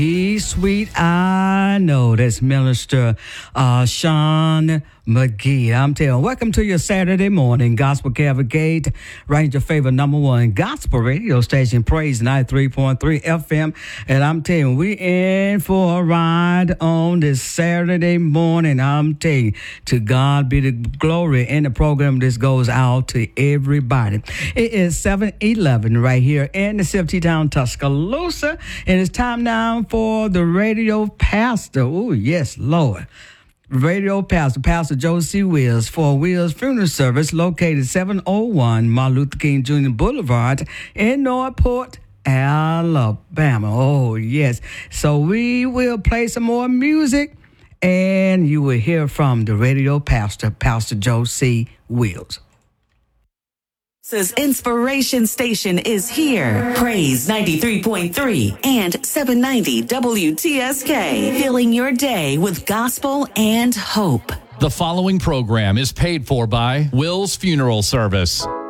Sweet, I know that's Minister Sean McGee. I'm telling you, welcome to your Saturday morning Gospel Cavalcade, right at your favorite number one gospel radio station, Praise 93.3 FM. And I'm telling you, we in for a ride on this Saturday morning. I'm telling you, to God be the glory. And the program, this goes out to everybody. It is 7:11 right here in the city town, Tuscaloosa. And it's time now for the radio pastor. Oh, yes, Lord. Radio pastor, Pastor Josie Wills, for Wills Funeral Service, located 701 Martin Luther King Jr. Boulevard in Northport, Alabama. Oh, yes. So we will play some more music, and you will hear from the radio pastor, Pastor Josie Wills. This inspiration station is here. Praise 93.3 and 790 WTSK. Filling your day with gospel and hope. The following program is paid for by Will's Funeral Service.